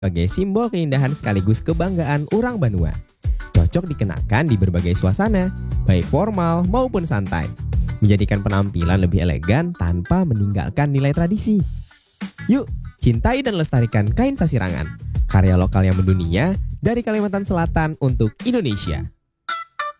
sebagai simbol keindahan sekaligus kebanggaan orang Banua. Cocok dikenakan di berbagai suasana, baik formal maupun santai, menjadikan penampilan lebih elegan tanpa meninggalkan nilai tradisi. Yuk, cintai dan lestarikan kain sasirangan, karya lokal yang mendunia dari Kalimantan Selatan untuk Indonesia.